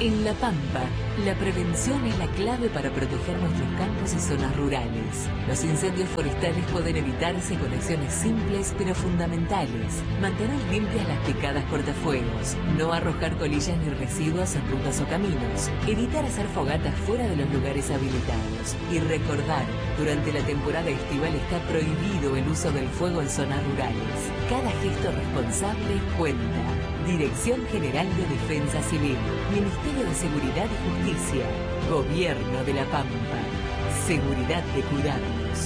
En La Pampa, la prevención es la clave para proteger nuestros campos y zonas rurales. Los incendios forestales pueden evitarse con acciones simples pero fundamentales. Mantener limpias las picadas cortafuegos, no arrojar colillas ni residuos en rutas o caminos, evitar hacer fogatas fuera de los lugares habilitados y recordar, durante la temporada estival está prohibido el uso del fuego en zonas rurales. Cada gesto responsable cuenta. Dirección General de Defensa Civil, Ministerio de Seguridad y Justicia, Gobierno de La Pampa. Seguridad de cuidarnos.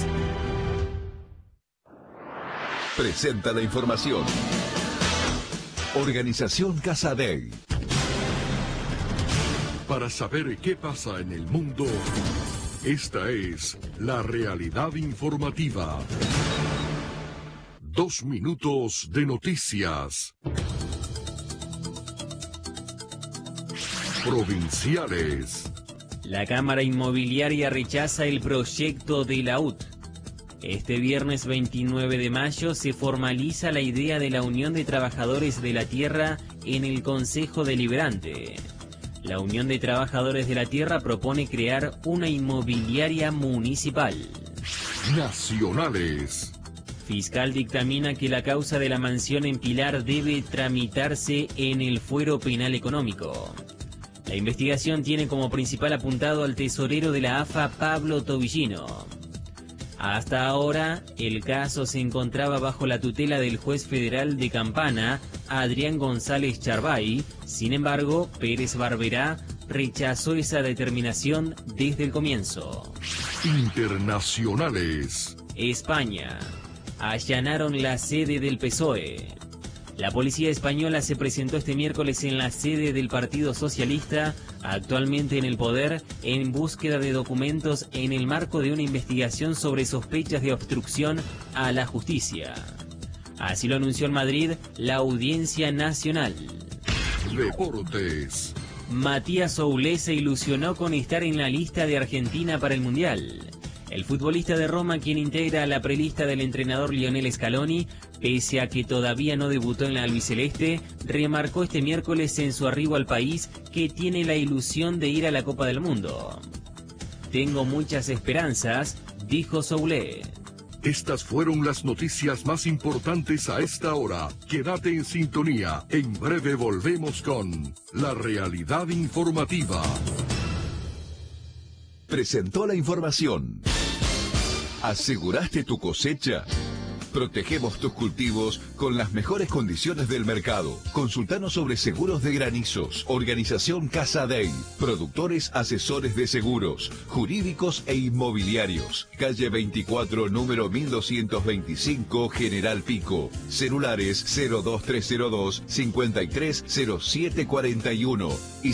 Presenta la información. Organización Casa Dei. Para saber qué pasa en el mundo, esta es la realidad informativa. 2 minutos de noticias. Provinciales. La Cámara Inmobiliaria rechaza el proyecto de la UT. Este viernes 29 de mayo se formaliza la idea de la Unión de Trabajadores de la Tierra en el Consejo Deliberante. La Unión de Trabajadores de la Tierra propone crear una inmobiliaria municipal. Nacionales. Fiscal dictamina que la causa de la mansión en Pilar debe tramitarse en el fuero penal económico. La investigación tiene como principal apuntado al tesorero de la AFA, Pablo Tobillino. Hasta ahora, el caso se encontraba bajo la tutela del juez federal de Campana, Adrián González Charbay. Sin embargo, Pérez Barberá rechazó esa determinación desde el comienzo. Internacionales. España. Allanaron la sede del PSOE. La policía española se presentó este miércoles en la sede del Partido Socialista, actualmente en el poder, en búsqueda de documentos en el marco de una investigación sobre sospechas de obstrucción a la justicia. Así lo anunció en Madrid la Audiencia Nacional. Deportes. Matías Soulé se ilusionó con estar en la lista de Argentina para el Mundial. El futbolista de Roma, quien integra la prelista del entrenador Lionel Scaloni, pese a que todavía no debutó en la albiceleste, remarcó este miércoles en su arribo al país que tiene la ilusión de ir a la Copa del Mundo. Tengo muchas esperanzas, dijo Soulé. Estas fueron las noticias más importantes a esta hora. Quédate en sintonía. En breve volvemos con la realidad informativa. Presentó la información. ¿Aseguraste tu cosecha? Protegemos tus cultivos con las mejores condiciones del mercado. Consultanos sobre seguros de granizos. Organización Casa Dei. Productores asesores de seguros, jurídicos e inmobiliarios. Calle 24, número 1225, General Pico. Celulares 02302 530741 y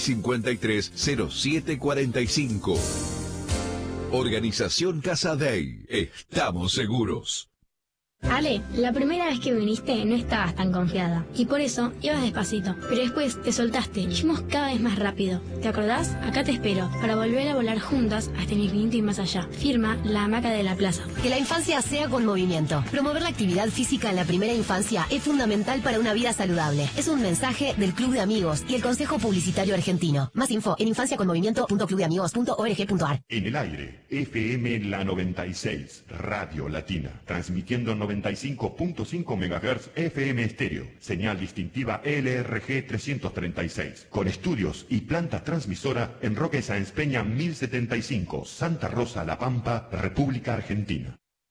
530745. Organización Casa Dei. Estamos seguros. Ale, la primera vez que viniste no estabas tan confiada y por eso ibas despacito, pero después te soltaste y fuimos cada vez más rápido. ¿Te acordás? Acá te espero para volver a volar juntas hasta el infinito y más allá. Firma La Hamaca de la Plaza. Que la infancia sea con movimiento. Promover la actividad física en la primera infancia es fundamental para una vida saludable. Es un mensaje del Club de Amigos y el Consejo Publicitario Argentino. Más info en infanciaconmovimiento.clubdeamigos.org.ar. En el aire, FM La 96, Radio Latina, transmitiendo 95.5 MHz FM estéreo, señal distintiva LRG 336, con estudios y planta transmisora en Roque Sáenz Peña 1075, Santa Rosa, La Pampa, República Argentina.